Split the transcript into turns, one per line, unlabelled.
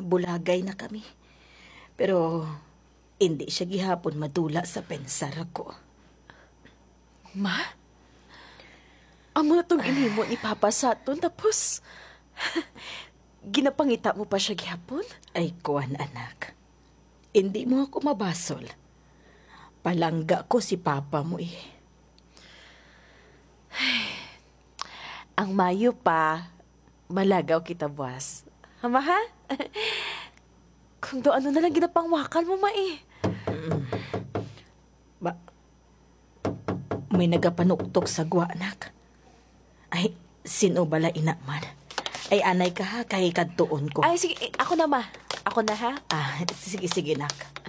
bulagay na kami. Pero hindi siya gihapon madula sa pensar ko.
Ma? Amo na tong inimo ni Papa Saturn, tapos ginapangita mo pa siya gihapon?
Ay, kuwan anak. Hindi mo ako mabasol. Palangga ko si Papa mo eh.
Ang mayo pa, malagaw kita, buwas. Hama ha? Kung do ano na lang ginapangwakal mo, ma eh.
Ba, may nagapanuktok sa gwa, anak. Ay, sino bala inaman? Ay, anay ka ha, kay kadtuon ko.
Ay, sige, ako na, ma. Ako na, ha?
Sige, nak.